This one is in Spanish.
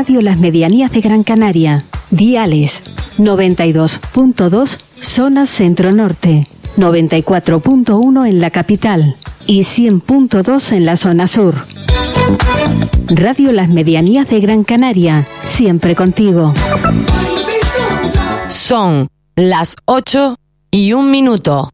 Radio Las Medianías de Gran Canaria. Diales 92.2 zona centro-norte, 94.1 en la capital y 100.2 en la zona sur. Radio Las Medianías de Gran Canaria, siempre contigo. Son las 8:01.